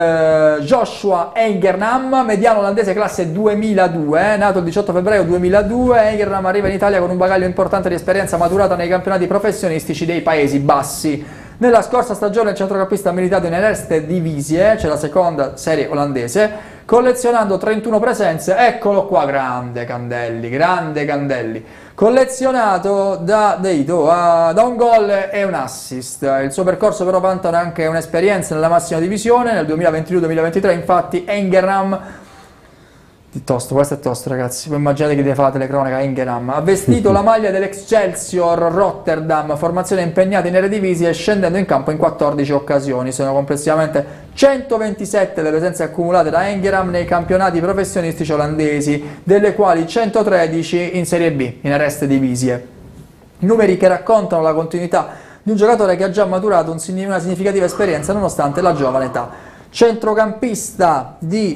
Joshua Engernam, mediano olandese classe 2002, nato il 18 febbraio 2002. Engernam arriva in Italia con un bagaglio importante di esperienza maturata nei campionati professionistici dei Paesi Bassi. Nella scorsa stagione il centrocampista ha militato in Eerste Divisie, cioè la seconda serie olandese, collezionando 31 presenze. Eccolo qua, grande Candelli, collezionato da un gol e un assist. Il suo percorso però vanta anche un'esperienza nella massima divisione. Nel 2022-2023 infatti Engernam, questo è tosto ragazzi, poi immaginate che deve fare la telecronaca. Engernam ha vestito la maglia dell'Excelsior Rotterdam, formazione impegnata in Eredivisie, scendendo in campo in 14 occasioni. Sono complessivamente 127 le presenze accumulate da Engernam nei campionati professionistici olandesi, delle quali 113 in Serie B, in Eerste Divisie. Numeri che raccontano la continuità di un giocatore che ha già maturato una significativa esperienza nonostante la giovane età. Centrocampista di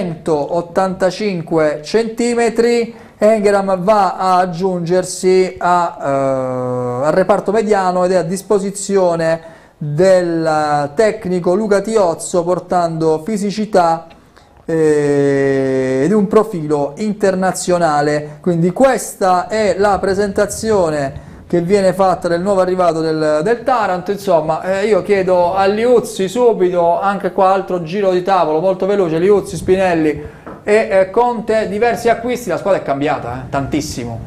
185 cm, Engernam va a aggiungersi al reparto mediano ed è a disposizione del tecnico Luca Tiozzo, portando fisicità ed un profilo internazionale. Quindi questa è la presentazione che viene fatta del nuovo arrivato del Taranto. Insomma, io chiedo a Liuzzi subito, anche qua altro giro di tavolo molto veloce, Liuzzi, Spinelli e Conte, diversi acquisti, la squadra è cambiata, tantissimo.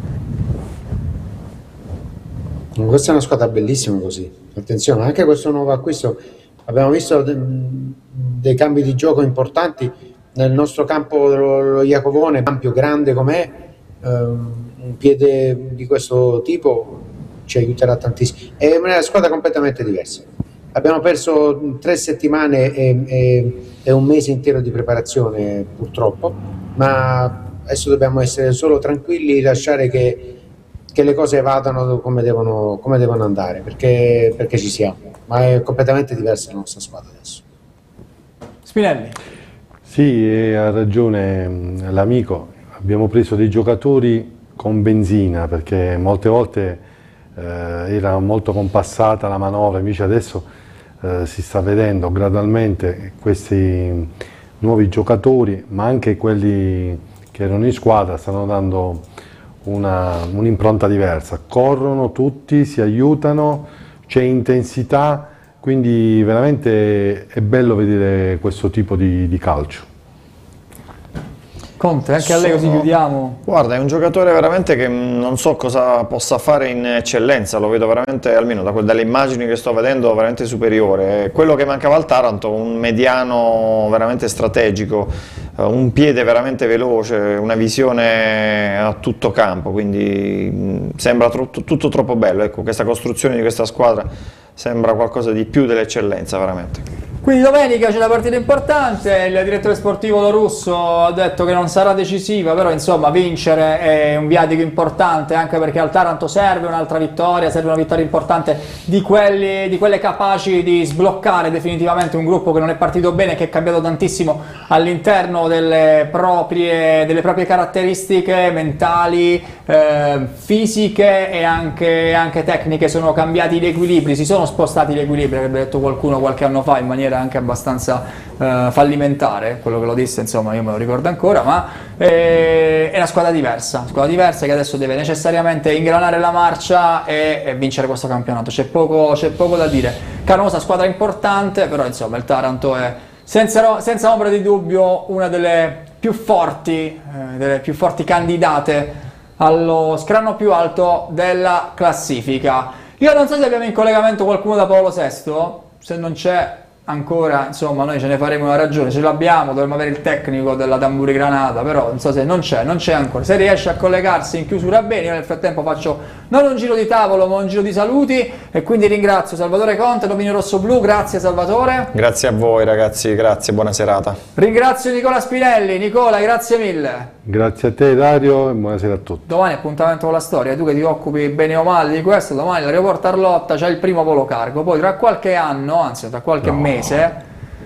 Questa è una squadra bellissima così, attenzione, anche questo nuovo acquisto, abbiamo visto dei cambi di gioco importanti nel nostro campo, lo Iacovone, ampio, grande com'è, un piede di questo tipo ci aiuterà tantissimo. È una squadra completamente diversa. Abbiamo perso 3 settimane e un mese intero di preparazione purtroppo, ma adesso dobbiamo essere solo tranquilli, lasciare che le cose vadano come devono andare, perché ci siamo, ma è completamente diversa la nostra squadra adesso. Spinelli. Sì, ha ragione l'amico, abbiamo preso dei giocatori con benzina, perché molte volte era molto compassata la manovra, invece adesso si sta vedendo gradualmente questi nuovi giocatori, ma anche quelli che erano in squadra stanno dando un'impronta diversa, corrono tutti, si aiutano, c'è intensità, quindi veramente è bello vedere questo tipo di calcio. Conte, anche a lei così chiudiamo. Guarda, è un giocatore veramente che non so cosa possa fare in eccellenza, lo vedo veramente, almeno dalle immagini che sto vedendo, veramente superiore. Quello che mancava al Taranto, un mediano veramente strategico, un piede veramente veloce, una visione a tutto campo, quindi sembra tutto troppo bello. Ecco, questa costruzione di questa squadra sembra qualcosa di più dell'eccellenza veramente. Quindi domenica c'è una partita importante, il direttore sportivo Lo Russo ha detto che non sarà decisiva, però insomma vincere è un viatico importante, anche perché al Taranto serve un'altra vittoria, serve una vittoria importante di quelle capaci di sbloccare definitivamente un gruppo che non è partito bene, che è cambiato tantissimo all'interno delle proprie caratteristiche mentali, fisiche e anche tecniche. Sono cambiati gli equilibri, si sono spostati gli equilibri, avrebbe detto qualcuno qualche anno fa in maniera anche abbastanza fallimentare, quello che lo disse, insomma io me lo ricordo ancora, ma è una squadra diversa che adesso deve necessariamente ingranare la marcia e vincere questo campionato. C'è poco da dire. Canosa, squadra importante, però insomma il Taranto è senza ombra di dubbio una delle più forti candidate allo scranno più alto della classifica. Io non so se abbiamo in collegamento qualcuno da Paolo VI, se non c'è ancora, insomma noi ce ne faremo una ragione, ce l'abbiamo, dovremmo avere il tecnico della Tamburi Granata, però non so se non c'è ancora, se riesce a collegarsi in chiusura bene. Io nel frattempo faccio non un giro di tavolo ma un giro di saluti, e quindi ringrazio Salvatore Conte, Dominio Rosso Blu. Grazie Salvatore. Grazie a voi ragazzi, grazie, buona serata. Ringrazio Nicola Spinelli. Nicola, grazie mille. Grazie a te Dario e buonasera a tutti. Domani appuntamento con la storia, tu che ti occupi bene o male di questo, domani l'aeroporto Arlotta c'è il primo volo cargo, poi tra qualche anno, anzi tra qualche mese,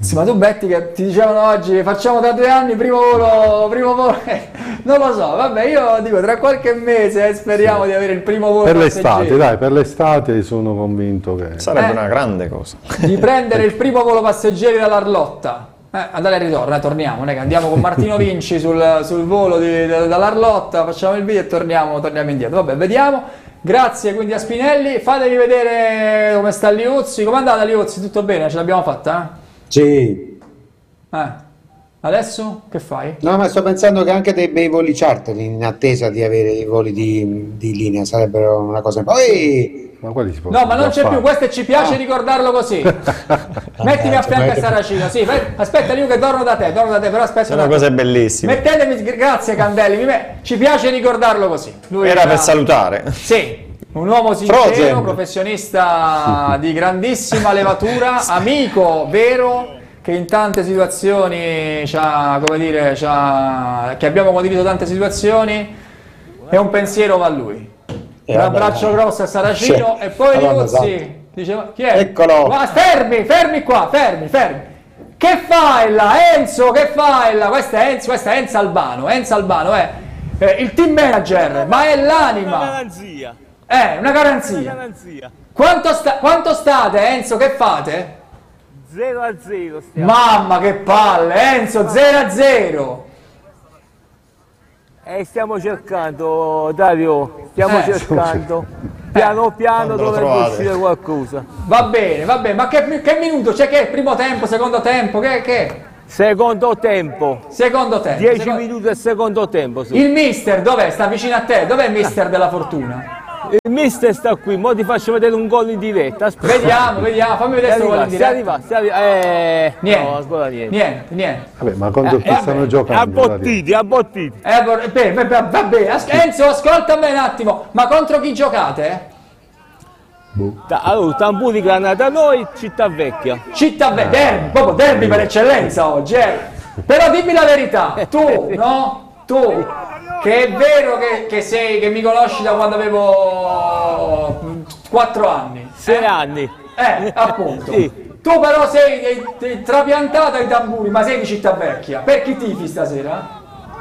Sì, ma tu Betti che ti dicevano oggi facciamo da 2 anni primo volo, non lo so, vabbè, io dico tra qualche mese speriamo di avere il primo volo Per l'estate, passeggeri. dai, per l'estate sono convinto che... Sarebbe una grande cosa. Di prendere il primo volo passeggeri dall'Arlotta. Andare e ritorno, torniamo, non è che andiamo con Martino Vinci sul volo dall'Arlotta, facciamo il video e torniamo indietro. Vabbè, vediamo. Grazie quindi a Spinelli, fatevi vedere come sta Liuzzi. Com'è andata Liuzzi? Tutto bene? Ce l'abbiamo fatta? Sì. Adesso che fai? No, ma sto pensando che anche dei bei voli charter in attesa di avere i voli di linea sarebbero una cosa. Poi Ma quelli si No, possono ma non già c'è fare. più, questo e ci piace ricordarlo così. Mettimi a fianco a Saracino, sì, aspetta io che torno da te, però aspetta. Sono cose bellissime. Mettetemi, grazie Candelli, ci piace ricordarlo così. Lui Era per salutare. Sì, un uomo sincero, Frozen. professionista di grandissima levatura, amico vero, che in tante situazioni che abbiamo condiviso tante situazioni, e un pensiero va a lui. Un vabbè, abbraccio dai. grosso a Saracino Sì. e poi Madonna Liuzzi santa. diceva chi è? Eccolo. Ma fermi qua, fermi. Che fai là? Enzo, che fai là? Questo è Enzo Albano. Enzo Albano è il team manager, ma è l'anima. Una garanzia. Una garanzia. Quanto state Enzo? Che fate? 0-0 stiamo. Mamma che palle, Enzo 0-0. Stiamo cercando, Dario, cercando. Piano piano Quando lo dovrebbe trovate. uscire qualcosa. Va bene, ma che minuto? C'è che primo tempo, secondo tempo? Che? Secondo tempo. Secondo tempo. 10 minuti del secondo tempo. Sì. Il mister dov'è? Sta vicino a te? Dov'è il mister della fortuna? Il mister sta qui, mo ti faccio vedere un gol in diretta. Aspetta. Vediamo, fammi vedere se vuole in diretta. Si arriva. Niente, No, ancora niente. niente. Vabbè, ma quando chi stanno giocando? Abbottiti. Vabbè, Enzo, ascolta me un attimo, ma contro chi giocate? Allora, Tamburi Granata noi, Città Vecchia. Derby, proprio derby per eccellenza oggi, Però dimmi la verità, tu, che è vero che mi conosci da quando avevo 4 anni. 6 anni. Appunto. Sì. Tu però sei trapiantato ai tamburi, ma sei di Cittavecchia. Per chi tifi stasera?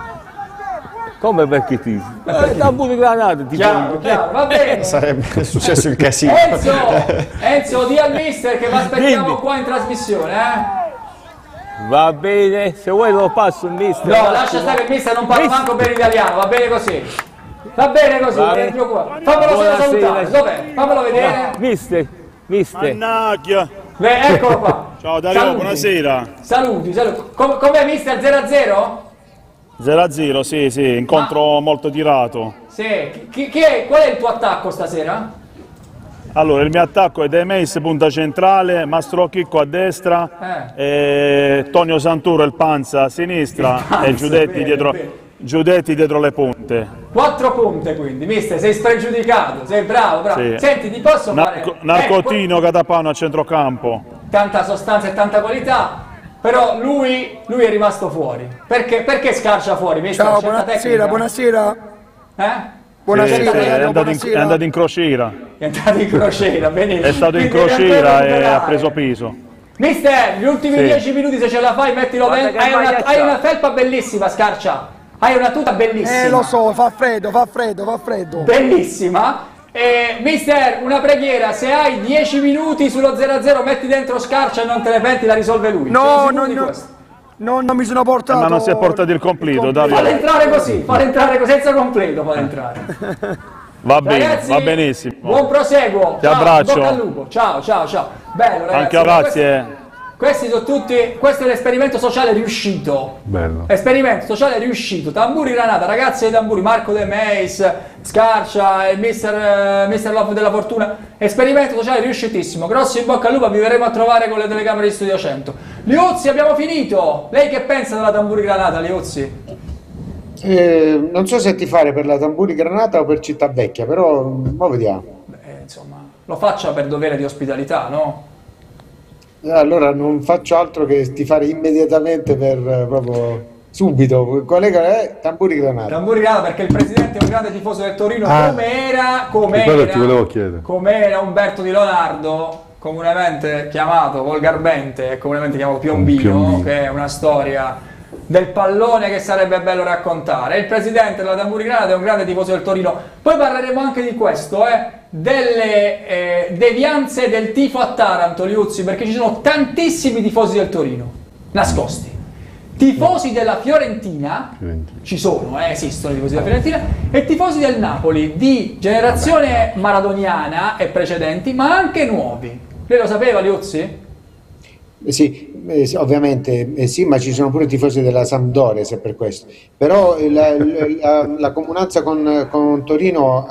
Come per chi tifi? Tamburi Granata, ti Chiaro, va bene. Sarebbe successo il casino. Enzo, di al mister che vi aspettiamo Dimmi. qua in trasmissione, Va bene, se vuoi lo passo il mister. No, lascia stare che il mister non parla manco per italiano, va bene così. Va bene così, Va bene. dentro qua. Fammelo solo Buonasera. salutare, dov'è? Fammelo vedere. Mister. Mannaggia! Eccolo qua. Ciao Dario, Saluti. buonasera. Saluti. Com'è mister 0-0? 0-0, sì, incontro molto tirato. Sì, qual è il tuo attacco stasera? Allora, il mio attacco è De Meis, punta centrale, Mastro Chicco a destra, Tonio Santuro il Panza a sinistra Panza, e Giudetti, bene. Giudetti dietro le punte. 4 punte quindi, mister, sei spregiudicato, sei bravo. Sì. Senti, ti posso fare... Narcotino Catapano a centrocampo. Tanta sostanza e tanta qualità, però lui è rimasto fuori. Perché Scarcia fuori, mister? Ciao, Scelta buonasera, tecnica? buonasera. Sì, Buonasera, è buonasera. andato in crociera. È andato in crociera, benissimo. È stato in Quindi deve crociera ancora e ha recuperare. preso piso. Mister, gli ultimi Sì. 10 minuti se ce la fai, mettilo Guarda dentro. che maglia Hai c'ha. una felpa bellissima, Scarcia. Hai una tuta bellissima. Lo so, fa freddo. Bellissima. Mister, una preghiera, se hai 10 minuti sullo 0-0 metti dentro Scarcia e non te ne penti, la risolve lui. No, Sei sicuro no, di no. questo? Non mi sono portato. Ma non si è portato il completo, Dario. Fallo entrare così, senza completo, fallo entrare. Va bene, Ragazzi, va benissimo. buon proseguo. Ti Ciao, abbraccio. in bocca al lupo. Ciao. Bello, ragazzi. Anche grazie. Questi sono tutti. Questo è l'esperimento sociale riuscito. Bello. Esperimento sociale riuscito. Tamburi Granata, ragazzi dei tamburi, Marco De Meis, Scarcia, il mister Love della Fortuna. Esperimento sociale riuscitissimo. Grosso in bocca al lupo, vi verremo a trovare con le telecamere di Studio 100. Liuzzi, abbiamo finito. Lei che pensa della Tamburi Granata, Liuzzi? non so se ti fare per la Tamburi Granata o per Cittavecchia, però mo vediamo. Insomma, lo faccia per dovere di ospitalità, no? Allora non faccio altro che ti fare immediatamente per proprio subito. Collega Tamburi Granata. Tamburi Granata perché il presidente è un grande tifoso del Torino, Ah. come Quello ti volevo chiedere. com'era Umberto Di Leonardo, comunemente chiamato volgarmente, comunemente chiamato Piombino, Piombino, che è una storia del pallone che sarebbe bello raccontare. Il presidente della Tamburicana è un grande tifoso del Torino. Poi parleremo anche di questo, delle devianze del tifo a Taranto, Liuzzi, perché ci sono tantissimi tifosi del Torino nascosti. Tifosi della Fiorentina, ci sono, esistono i tifosi della Fiorentina, e tifosi del Napoli di generazione maradoniana e precedenti, ma anche nuovi. Lei lo sapeva, Liuzzi? Sì, ovviamente sì, ma ci sono pure tifosi della Sampdoria, se per questo. Però la comunanza con Torino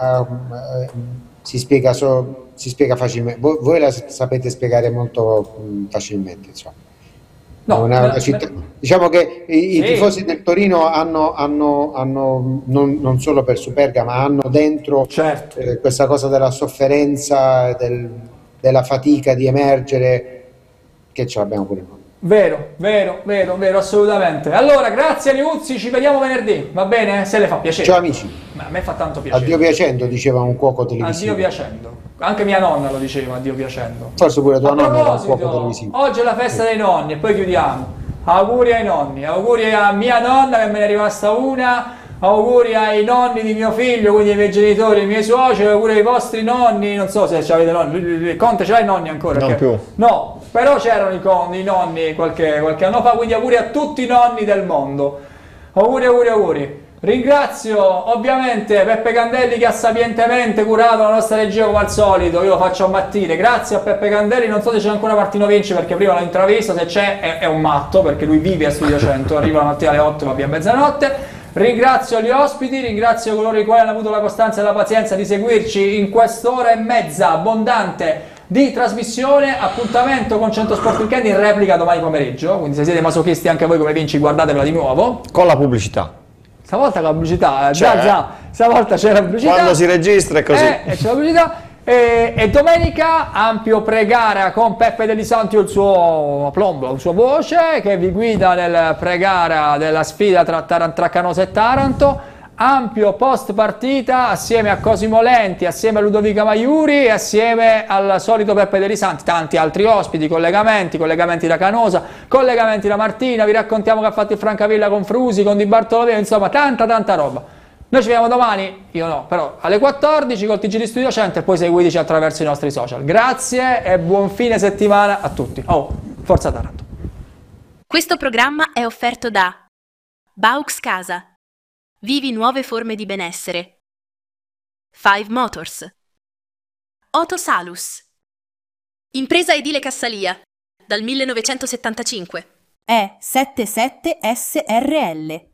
si spiega facilmente. Voi la sapete spiegare molto facilmente, insomma. No, Una città, diciamo che i sì. tifosi del Torino hanno non solo per Superga, ma hanno dentro Certo. questa cosa della sofferenza, della fatica di emergere, che ce l'abbiamo pure noi. Vero, assolutamente. Allora, grazie Liuzzi, ci vediamo venerdì, va bene? Se le fa piacere. Ciao amici, Ma a me fa tanto piacere. addio piacendo, diceva un cuoco Addio televisivo. piacendo. Anche mia nonna lo diceva, addio piacendo. Forse pure tua A nonna era un cuoco proposito, televisivo. oggi è la festa dei nonni e poi chiudiamo. Auguri ai nonni, auguri a mia nonna che me ne è rimasta una, auguri ai nonni di mio figlio, quindi ai miei genitori, ai miei suoceri, auguri ai vostri nonni, non so se avete nonni, Conte ce l'hai nonni ancora? Non Perché- più. No, però c'erano i nonni qualche anno fa, quindi auguri a tutti i nonni del mondo. Auguri. Ringrazio ovviamente Peppe Candelli che ha sapientemente curato la nostra regia come al solito, io lo faccio a mattine. Grazie a Peppe Candelli, non so se c'è ancora Martino Vinci perché prima l'ho intravisto, se c'è è un matto perché lui vive a Studio 100, arriva la mattina alle 8 va via a mezzanotte. Ringrazio gli ospiti, ringrazio coloro i quali hanno avuto la costanza e la pazienza di seguirci in quest'ora e mezza abbondante di trasmissione. Appuntamento con 100 Sport Weekend in replica domani pomeriggio, quindi se siete masochisti anche voi come Vinci guardatevela di nuovo. Con la pubblicità. Stavolta la pubblicità, C'è, stavolta c'è la pubblicità. Quando si registra è così. E c'è la pubblicità. E domenica ampio pre-gara con Peppe Deli Santi, il suo plombo, la sua voce, che vi guida nel pre-gara della sfida tra Canosa e Taranto. Ampio post partita assieme a Cosimo Lenti, assieme a Ludovica Maiuri e assieme al solito Peppe Deli Santi, tanti altri ospiti, collegamenti da Canosa, collegamenti da Martina, vi raccontiamo che ha fatto il Francavilla con Frusi, con Di Bartolomeo, insomma tanta roba. Noi ci vediamo domani, io no, però alle 14 col TG di Studio 100 e poi seguiteci attraverso i nostri social. Grazie e buon fine settimana a tutti. Forza Taranto. Questo programma è offerto da Baux Casa. Vivi nuove forme di benessere. Five Motors. Otto Salus. Impresa edile Cassalia. Dal 1975. È 77 SRL.